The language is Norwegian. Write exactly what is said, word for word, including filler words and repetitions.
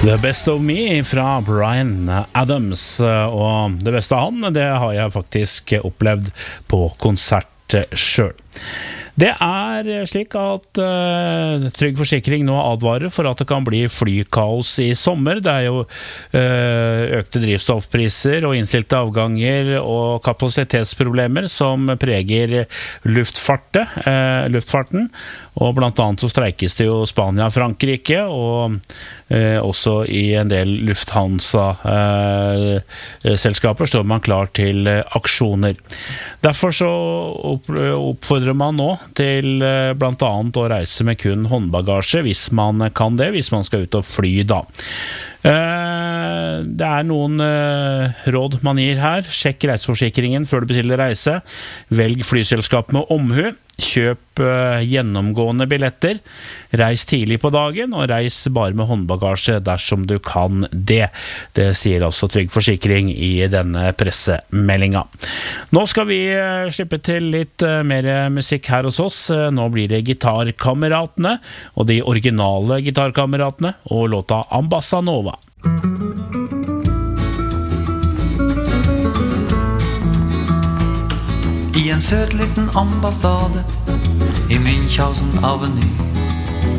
The Best of Me fra Bryan Adams, og det beste av han, det har jeg faktisk opplevd på konsert selv. Det er slik at uh, Trygg Forsikring nå advarer for at det kan bli flykaos i sommer. Det er jo uh, økte drivstoffpriser og innstilte avganger og kapasitetsproblemer som preger luftfartet, uh, luftfarten. Og blant annet så streikes det jo Spania og Frankrike, og eh, også i en del Lufthansa-selskaper eh, står man klar til eh, aksjoner. Derfor så opp, oppfordrer man nå til eh, blant annet å reise med kun håndbagasje, hvis man kan det, hvis man skal ut og fly da. Eh, det er noen eh, råd man gir her. Sjekk reiseforsikringen før du bestiller reise. Velg flyselskap med omhu. Kjøp uh, gjennomgående billetter, reis tidlig på dagen og reis bare med håndbagasje dersom du kan det. Det sier altså Trygg Forsikring i denne pressemeldinga. Nå skal vi uh, slippe til litt uh, mer musikk her hos oss. Uh, nå blir det Gitarkameratene, og de originale Gitarkameratene, og låta Ambassanova. I en søt liten ambassade I Münchhausen Avenue